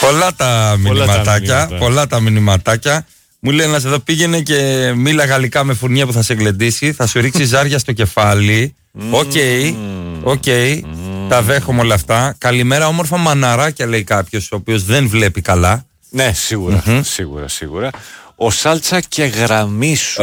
Πολλά τα μηνυματάκια. Μου λέει ένας εδώ, πήγαινε και μίλα γαλλικά με φουρνιά που θα σε γλεντήσει, θα σου ρίξει ζάρια στο κεφάλι. Οκ. Τα δέχομαι όλα αυτά. Καλημέρα, όμορφα μαναράκια, λέει κάποιος, ο οποίος δεν βλέπει καλά. Ναι, σίγουρα. Ο Σάλτσα και Γραμμίσου.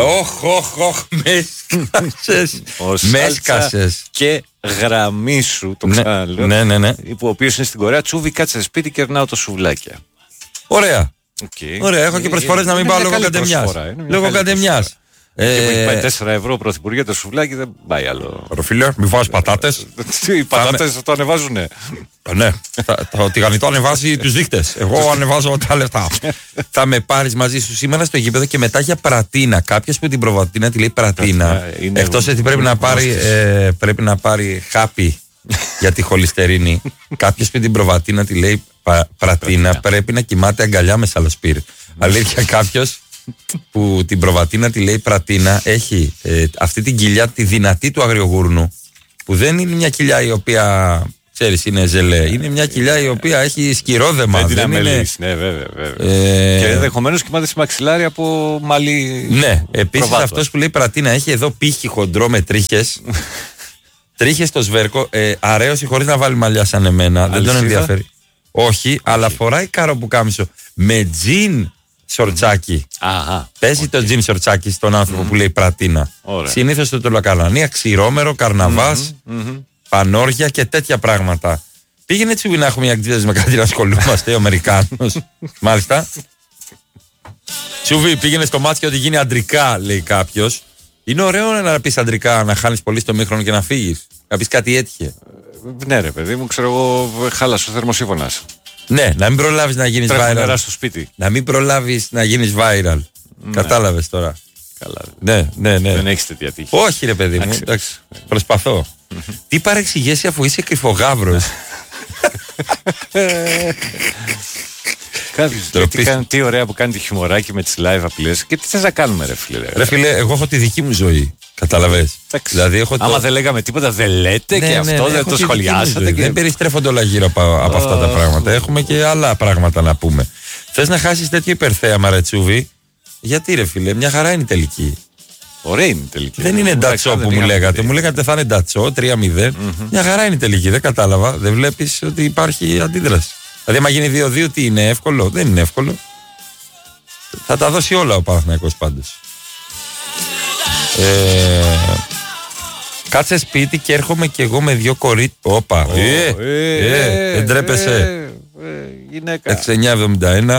Μέσκασες. Και Γραμμίσου, το ξαναλέω. Ναι. Ο οποίος είναι στην Κορέα. Τσούβι, κάτσε σπίτι και ερνάω το σουβλάκια. Ωραία. Έχω και προσφορές να μην πάω λόγω καντεμιάς. Και που έχει πάει 4 ευρώ πρωθυπουργέ το σουβλάκι, δεν πάει άλλο. Ροφίλε, μη βάζεις πατάτες. Οι πατάτες το ανεβάζουνε. Ναι, το τηγανιτό ανεβάζει τους δείκτες. Εγώ ανεβάζω τα λεφτά. Θα με πάρεις μαζί σου σήμερα στο γήπεδο και μετά για πρατίνα. Κάποιος που την προβατίνα τη λέει πρατίνα. Εκτός ότι πρέπει να πάρει χάπι για τη χολυστερίνη. Κάποιος που την προβατίνα τη λέει πρατίνα πρέπει να κοιμάται αγκαλιά με σαλοσπύρ. Αλήθεια, κάποιος που την προβατίνα τη λέει πρατίνα έχει αυτή την κοιλιά τη δυνατή του αγριογούρνου, που δεν είναι μια κοιλιά η οποία ξέρεις είναι ζελέ, είναι μια κοιλιά η οποία έχει σκυρόδεμα. Δεν την αμελείς, ναι, βέβαια. Και ενδεχομένως κοιμάται στη μαξιλάρι από μαλλί. Ναι, επίσης αυτός που λέει πρατίνα έχει εδώ πύχη χοντρό με τρίχες. Τρίχες στο σβέρκο, αρέωση χωρίς να βάλει μαλλιά σαν εμένα. Δεν τον ενδιαφέρει. Όχι, αλλά φοράει καροπουκάμισο με τζιν σορτσάκι. Παίζει το τζιν σορτσάκι στον άνθρωπο που λέει πρατίνα. Συνήθως το τολακαρνανία, ξηρόμερο, καρναβάς, πανόρια και τέτοια πράγματα. Πήγαινε έτσι να έχουμε ακτίδες με κάτι να ασχολούμαστε, ο Αμερικάνος. Μάλιστα. Τσούβι, πήγαινε στο μάτι και ότι γίνει αντρικά, λέει κάποιος. Είναι ωραίο να πεις αντρικά, να χάνεις πολύ στο μήχρονο και να φύγεις. Να πεις κάτι έτυχε. Ναι, ρε παιδί μου, ξέρω εγώ, χάλασε ο θερμοσύφωνας. Ναι, να μην προλάβεις να γίνεις viral. Στο σπίτι. Να μην προλάβεις να γίνεις viral. Κατάλαβες τώρα. Καλά. Ναι. Δεν έχεις τέτοια τύχη. Όχι, ρε παιδί μου. Εντάξει, προσπαθώ. Τι παρεξηγέσαι αφού είσαι κρυφογάβρος. Τι ωραία που κάνει τη χιμωράκι με τις live απλές. Και τι θες να κάνουμε, ρε φίλε. Ρε φίλε, εγώ έχω τη δική μου ζωή. Καταλαβες. Δηλαδή, άμα δεν λέγαμε τίποτα, δεν λέτε και αυτό δεν το σχολιάσατε. Δεν περιστρέφονται όλα γύρω από αυτά τα πράγματα. Έχουμε και άλλα πράγματα να πούμε. Θες να χάσεις τέτοιο υπερθέαμα, ρε Τσούβι? Γιατί, ρε φίλε, μια χαρά είναι η τελική. Ωραία είναι η τελική. Δεν είναι ντατσό που μου λέγατε. Μου λέγατε θα είναι ντατσό, 3-0. Μια χαρά είναι η τελική. Δεν κατάλαβα. Δεν βλέπεις ότι υπάρχει αντίδραση. Δηλαδή, άμα γίνει 2-2, τι είναι εύκολο? Δεν είναι εύκολο. Θα τα δώσει όλα ο Παναθηναϊκός πάντως. Κάτσε σπίτι και έρχομαι κι εγώ με 2 κορίτσια. Όπα. Δεν τρέπεσαι. Γυναίκα. 6971.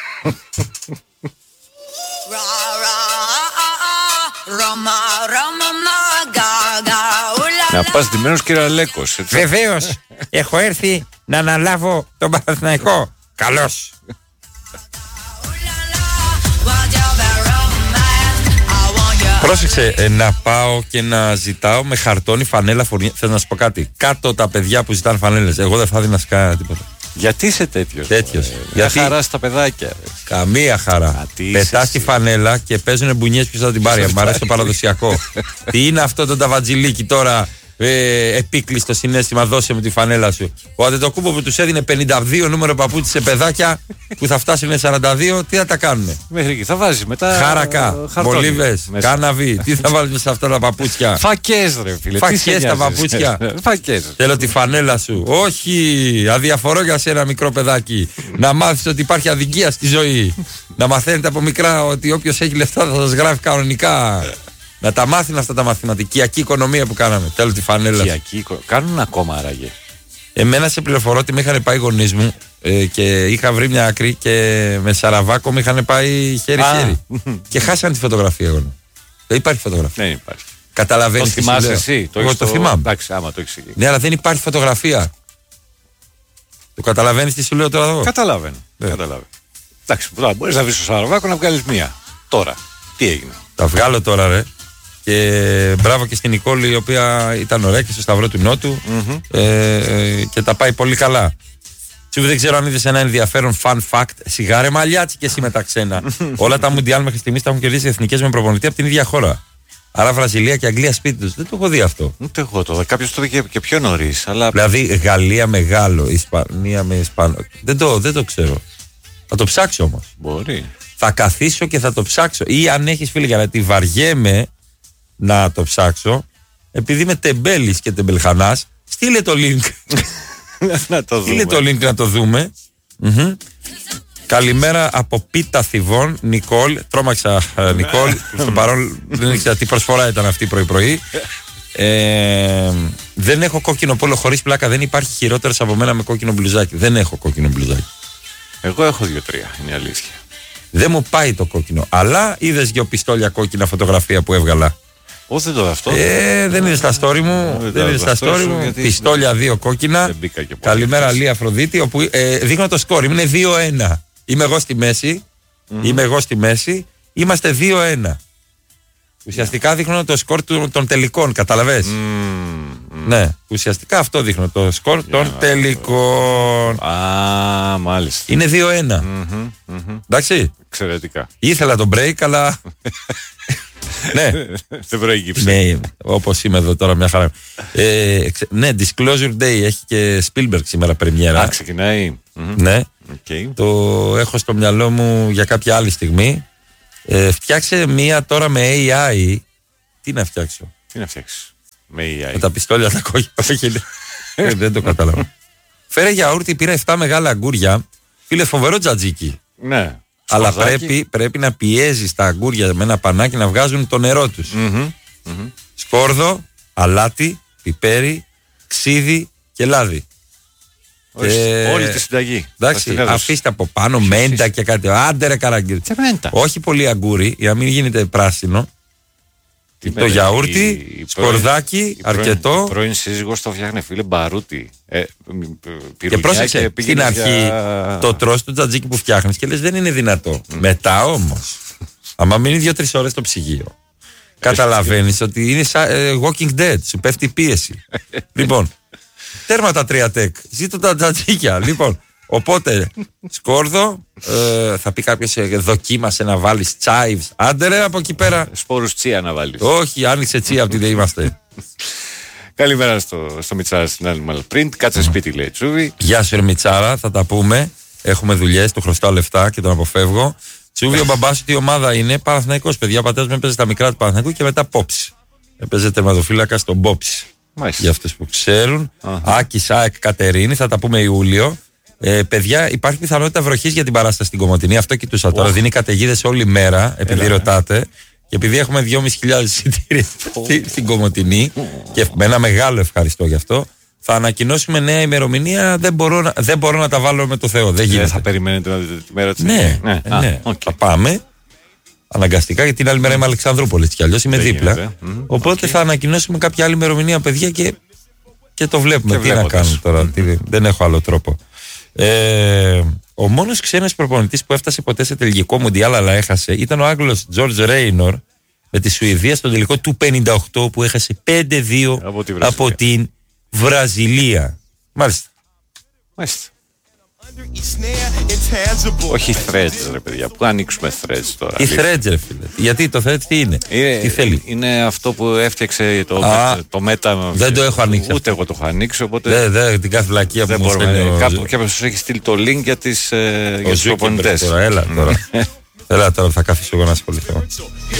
Να πας ντυμένος Κυραλέκος. Βεβαίως. Έχω έρθει να αναλάβω τον Παναθηναϊκό. Καλώς. Πρόσεξε, να πάω και να ζητάω με χαρτόνι φανέλα φουρνιά. Θες να σου πω κάτι? Κάτω τα παιδιά που ζητάνε φανέλες. Εγώ δεν θα δίνα τίποτα. Γιατί είσαι τέτοιος? Γιατί χαρά στα παιδάκια. Καμία χαρά. Πετάς τη φανέλα και παίζουν μπουνιές ποιος θα την πάρει. Μ' αρέσει το παραδοσιακό. Τι είναι αυτό το ταβατζιλίκι τώρα? Επίκλειστο συναίσθημα, δώσε μου τη φανέλα σου. Ο Αντετοκούμπο που τους έδινε 52 νούμερο παπούτσι σε παιδάκια που θα φτάσουν 42, τι θα τα κάνουνε? Μέχρι εκεί θα βάζει μετά. Χαρακά, μολύβες, κάναβι. Τι θα βάλεις σε αυτά τα παπούτσια? Φακές, ρε φίλε. Φακές τα παπούτσια. Φακές. Θέλω τη φανέλα σου. Όχι, αδιαφορώ για σένα, μικρό παιδάκι. Να μάθεις ότι υπάρχει αδικία στη ζωή. Να μαθαίνετε από μικρά ότι όποιος έχει λεφτά θα σας γράφει κανονικά. Να τα μάθουν αυτά τα μαθήματα. Οικιακή οικονομία που κάναμε. Θέλω τη φανέλα. Κάνουν ακόμα άραγε? Εμένα σε πληροφορώ ότι με είχαν πάει οι γονείς μου και είχα βρει μια άκρη και με σαραβάκο με είχαν πάει χέρι-χέρι. Και χάσαν τη φωτογραφία εγώ. Δεν υπάρχει φωτογραφία. Δεν υπάρχει. Καταλαβαίνεις? Το θυμάσαι εσύ? Εγώ το θυμάμαι. Εντάξει, άμα το έχεις εκεί. Ναι, αλλά δεν υπάρχει φωτογραφία. Το καταλαβαίνεις τι σου λέω τώρα εδώ? Καταλαβαίνω. Εντάξει, μπορείς να βρεις το σαραβάκο να βγάλεις μία. Τώρα, τι έγινε? Τα βγάλω τώρα, ρε. Και μπράβο και στην Νικόλη, η οποία ήταν ωραία και στο Σταυρό του Νότου και τα πάει πολύ καλά. Τσούβι, δεν ξέρω αν είδες ένα ενδιαφέρον fun fact. Σιγάρε μαλλιάτσι και εσύ με τα ξένα. Όλα τα Μουντιάλ μέχρι στιγμής τα έχουν κερδίσει εθνικές με προπονητή από την ίδια χώρα. Άρα Βραζιλία και Αγγλία σπίτι τους. Δεν το έχω δει αυτό. Ούτε εγώ το. Κάποιος το είπε και πιο νωρίς. Αλλά... Δηλαδή Γαλλία με Γάλλο, Ισπανία με Ισπανό. Δεν το ξέρω. Θα το ψάξω όμως. Μπορεί. Θα καθίσω και θα το ψάξω. Ή αν έχεις φίλε, γιατί βαριέμαι να το ψάξω, επειδή είμαι τεμπέλης και τεμπελχανάς, στείλε το link. Να το δούμε. Στείλε το link να το δούμε. Καλημέρα από Πίτα Θηβών, Νικόλ. Τρόμαξα, Νικόλ. Στο παρόν δεν ήξερα τι προσφορά ήταν αυτή πρωί-πρωί. Δεν έχω κόκκινο πόλο, χωρίς πλάκα. Δεν υπάρχει χειρότερος από μένα με κόκκινο μπλουζάκι. Δεν έχω κόκκινο μπλουζάκι. Εγώ έχω 2-3, είναι αλήθεια. Δεν μου πάει το κόκκινο. Αλλά είδες 2 πιστόλια κόκκινα φωτογραφία που έβγαλα. Όχι, δεν το αυτό. Δεν είδες στα story μου. Δεν είδες στα story μου. Πιστόλια 2 κόκκινα. Καλημέρα, Λία Αφροδίτη. Όπου δείχνω το σκόρ. Είναι 2-1. Είμαι εγώ στη μέση. Είμαστε 2-1. Ουσιαστικά δείχνω το σκορ των τελικών. Καταλαβες. Ναι, ουσιαστικά αυτό δείχνω. Το σκορ των τελικών. Α, μάλιστα. Είναι 2-1. Εντάξει. Εξαιρετικά. Ήθελα το break, αλλά. Ναι. Δεν προηγήψε. Ναι, όπως είμαι εδώ τώρα, μια χαρά. Ναι, Disclosure Day έχει και Spielberg σήμερα πρεμιέρα. Α, ξεκινάει. Ναι. Okay. Το έχω στο μυαλό μου για κάποια άλλη στιγμή. Φτιάξε μία τώρα με AI. Τι να φτιάξω? Τι να φτιάξει με AI? Με τα πιστόλια τα κόκκινα. Δεν το κατάλαβα. Φέρε γιαούρτι, πήρα 7 μεγάλα αγκούρια. Φίλε, φοβερό τζατζίκι. Ναι. Αλλά πρέπει να πιέζεις τα αγκούρια με ένα πανάκι να βγάζουν το νερό τους. Σκόρδο, αλάτι, πιπέρι, ξύδι και λάδι. Όλη τη συνταγή. Εντάξει, αφήστε από πάνω μέντα και κάτι. Άντε ρε καραγκύρι. Όχι πολύ αγκούρι, για να μην γίνεται πράσινο. Το γιαούρτι, σκορδάκι, αρκετό. Η πρώην σύζυγος το φτιάχνε, φίλε, μπαρούτι. Και πρόσεξε, στην αρχή το τρως το τζατζίκι που φτιάχνεις και λες δεν είναι δυνατό. Μετά όμως, άμα μείνει 2-3 ώρες στο ψυγείο, καταλαβαίνεις ότι είναι σαν Walking Dead, σου πέφτει η πίεση. Λοιπόν, τέρμα τα 3 τεκ, ζήτω τα τζατζίκια. Λοιπόν, οπότε, σκόρδο, θα πει κάποιος δοκίμασε να βάλεις chives. Άντε ρε από εκεί πέρα. Σπόρους τσία να βάλεις. Όχι, άνοιξε τσία από τη δεν είμαστε. Καλημέρα στο Μιτσάρα στην Animal Print. Κάτσε σπίτι, λέει Τσούβι. Γεια σου, ρε Μιτσάρα, θα τα πούμε. Έχουμε δουλειές, του χρωστάω λεφτά και τον αποφεύγω. Τσούβι, ο μπαμπάς σου τι ομάδα είναι? Παναθηναϊκός, παιδιά. Ο πατέρας μου έπαιζε στα μικρά του Παναθηναϊκού και μετά Πόψη. Έπαιζε τερματοφύλακα στον Πόψη. Για αυτούς που ξέρουν. Άκη, ΑΕΚ, Κατερίνη, θα τα πούμε Ιούλιο. Παιδιά, υπάρχει πιθανότητα βροχής για την παράσταση στην Κομοτηνή. Αυτό κοιτούσα τώρα. Δίνει καταιγίδες όλη μέρα, επειδή ρωτάτε. Και επειδή έχουμε 2.500 εισιτήρια στην Κομοτηνή, και με ένα μεγάλο ευχαριστώ γι' αυτό, θα ανακοινώσουμε νέα ημερομηνία. Δεν μπορώ να τα βάλω με το Θεό. Δεν γίνεται. Θα περιμένετε να δείτε τη μέρα της? Ναι. Θα πάμε. Αναγκαστικά, γιατί την άλλη μέρα είμαι Αλεξανδρούπολης κι αλλιώς είμαι δίπλα. Οπότε θα ανακοινώσουμε κάποια άλλη ημερομηνία, παιδιά, και το βλέπουμε. Τι να κάνουμε τώρα. Δεν έχω άλλο τρόπο. Ο μόνος ξένος προπονητής που έφτασε ποτέ σε τελικό μουντιάλ αλλά έχασε ήταν ο Άγγλος Τζορτζ Ρέινορ με τη Σουηδία στο τελικό του 58 που έχασε 5-2 από την Βραζιλία. Μάλιστα. Όχι threads, ρε παιδιά. Πού ανοίξουμε threads τώρα? Τι threads, ρε φίλε? Γιατί το threads τι είναι? Τι θέλει? Είναι αυτό που έφτιαξε το Meta. Δεν το έχω ανοίξει. Ούτε εγώ το έχω ανοίξει. Οπότε την κάθε βλακεία που μου στέλνει. Κάποιος σου έχει στείλει το link για τους προπονητές. Έλα τώρα. Θα καθίσω εγώ να ασχοληθώ.